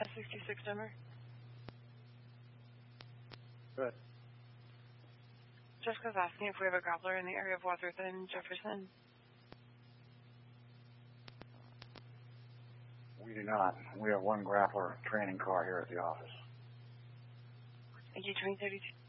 S66 Denver. Good. Jessica's asking if we have a grappler in the area of Wadsworth and Jefferson. We do not. We have one grappler training car here at the office. Thank you, 2032.